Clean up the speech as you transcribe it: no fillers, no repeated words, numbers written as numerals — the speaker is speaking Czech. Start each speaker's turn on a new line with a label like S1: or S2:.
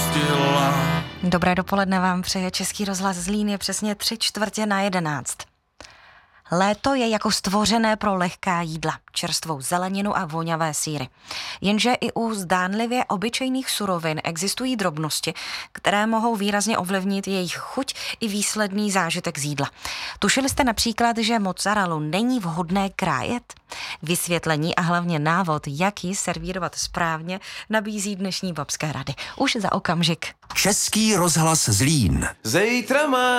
S1: pustila.
S2: Dobré dopoledne vám přeje Český rozhlas Zlín, je přesně 11:45. Léto je jako stvořené pro lehká jídla, čerstvou zeleninu a voňavé sýry. Jenže i u zdánlivě obyčejných surovin existují drobnosti, které mohou výrazně ovlivnit jejich chuť i výsledný zážitek z jídla. Tušili jste například, že mozzarellu není vhodné krájet? Vysvětlení a hlavně návod, jak ji servírovat správně, nabízí dnešní babské rady. Už za okamžik.
S3: Český rozhlas Zlín.
S1: Zítra má